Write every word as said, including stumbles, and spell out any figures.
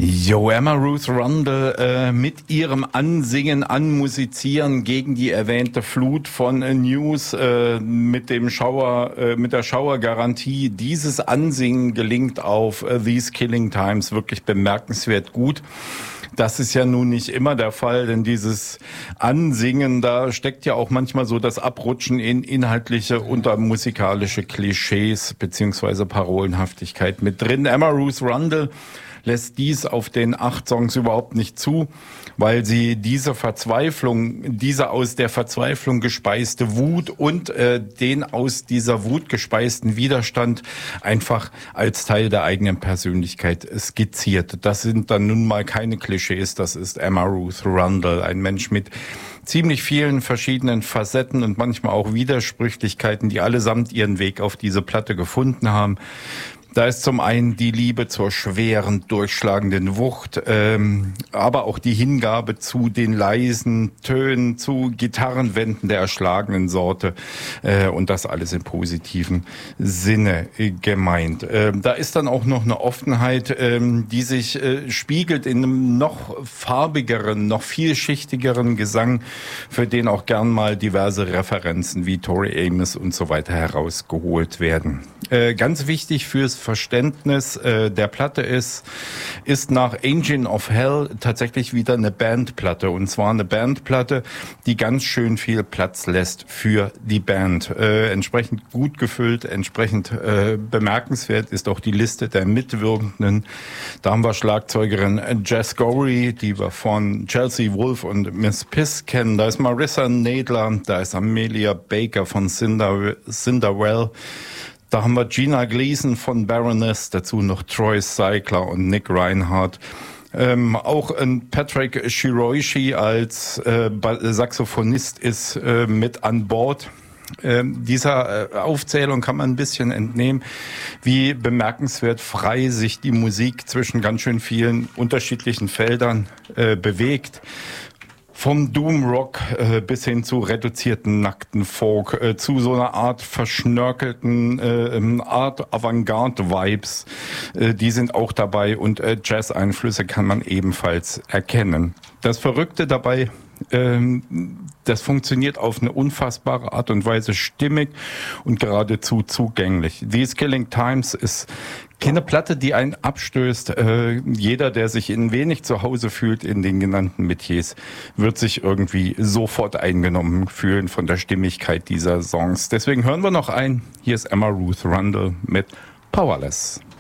Jo, Emma Ruth Rundle äh, mit ihrem Ansingen, Anmusizieren gegen die erwähnte Flut von äh, News äh, mit dem Schauer, äh, mit der Schauergarantie. Dieses Ansingen gelingt auf äh, These Killing Times wirklich bemerkenswert gut. Das ist ja nun nicht immer der Fall, denn dieses Ansingen, da steckt ja auch manchmal so das Abrutschen in inhaltliche und musikalische Klischees beziehungsweise Parolenhaftigkeit mit drin. Emma Ruth Rundle lässt dies auf den acht Songs überhaupt nicht zu, weil sie diese Verzweiflung, diese aus der Verzweiflung gespeiste Wut und äh, den aus dieser Wut gespeisten Widerstand einfach als Teil der eigenen Persönlichkeit skizziert. Das sind dann nun mal keine Klischees, das ist Emma Ruth Rundle, ein Mensch mit ziemlich vielen verschiedenen Facetten und manchmal auch Widersprüchlichkeiten, die allesamt ihren Weg auf diese Platte gefunden haben. Da ist zum einen die Liebe zur schweren, durchschlagenden Wucht, ähm, aber auch die Hingabe zu den leisen Tönen, zu Gitarrenwänden der erschlagenen Sorte äh, und das alles im positiven Sinne äh, gemeint. Ähm, da ist dann auch noch eine Offenheit, ähm, die sich äh, spiegelt in einem noch farbigeren, noch vielschichtigeren Gesang, für den auch gern mal diverse Referenzen wie Tori Amos und so weiter herausgeholt werden. Äh, ganz wichtig fürs Verständnis äh, der Platte ist, ist nach Engine of Hell tatsächlich wieder eine Bandplatte. Und zwar eine Bandplatte, die ganz schön viel Platz lässt für die Band. Äh, entsprechend gut gefüllt, entsprechend äh, bemerkenswert ist auch die Liste der Mitwirkenden. Da haben wir Schlagzeugerin Jess Gorey, die wir von Chelsea Wolfe und Miss Piss kennen. Da ist Marissa Nadler, da ist Amelia Baker von Cinder, Cinderwell. Da haben wir Gina Gleason von Baroness, dazu noch Troy Cycler und Nick Reinhardt. Ähm, auch ein Patrick Shiroishi als äh, Saxophonist ist äh, mit an Bord. Ähm, dieser äh, Aufzählung kann man ein bisschen entnehmen, wie bemerkenswert frei sich die Musik zwischen ganz schön vielen unterschiedlichen Feldern äh, bewegt. Vom Doom Rock äh, bis hin zu reduzierten, nackten Folk, äh, zu so einer Art verschnörkelten äh, Art Avantgarde-Vibes, äh, die sind auch dabei und äh, Jazz-Einflüsse kann man ebenfalls erkennen. Das Verrückte dabei, ähm, das funktioniert auf eine unfassbare Art und Weise stimmig und geradezu zugänglich. These Killing Times ist keine Platte, die einen abstößt. Äh, jeder, der sich in wenig zu Hause fühlt in den genannten Metiers, wird sich irgendwie sofort eingenommen fühlen von der Stimmigkeit dieser Songs. Deswegen hören wir noch ein. Hier ist Emma Ruth Rundle mit Powerless.